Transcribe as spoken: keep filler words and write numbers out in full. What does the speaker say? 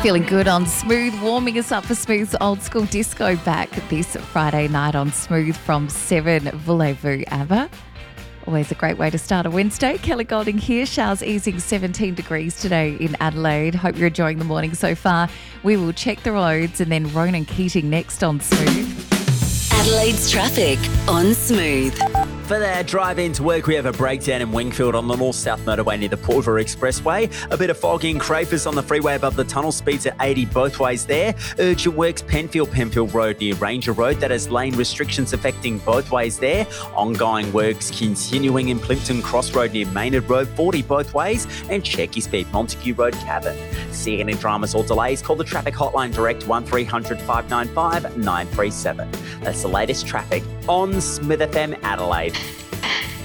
Feeling good on Smooth, warming us up for Smooth's old school disco back this Friday night on Smooth from seven. Voulez-vous, Ava? Always a great way to start a Wednesday. Kelly Golding here. Showers easing seventeen degrees today in Adelaide. Hope you're enjoying the morning so far. We will check the roads and then Ronan Keating next on Smooth. Adelaide's traffic on Smooth. For that drive into work, we have a breakdown in Wingfield on the north-south motorway near the Port River Expressway. A bit of fog in Crafers on the freeway above the tunnel, speeds at eighty both ways there. Urgent works, Penfield, Penfield Road near Ranger Road. That has lane restrictions affecting both ways there. Ongoing works continuing in Plimpton Cross Road near Maynard Road, forty both ways. And check your speed, Montague Road, Cabin. See any dramas or delays, call the traffic hotline direct one three hundred five nine five nine three seven. That's the latest traffic on Smith F M Adelaide.